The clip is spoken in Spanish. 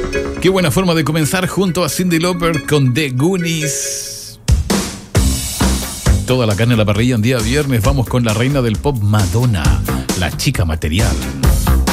Qué buena forma de comenzar junto a Cyndi Lauper con The Goonies. Toda la carne a la parrilla en día viernes. Vamos con la reina del pop, Madonna, la chica material.